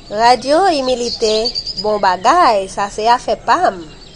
Radio imilite, bon bagay, sa se a fe pam.